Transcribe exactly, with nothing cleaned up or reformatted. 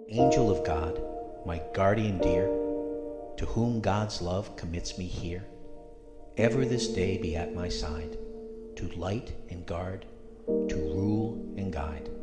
Angel of God, my guardian dear, to whom God's love commits me here, ever this day be at my side, to light and guard, to rule and guide.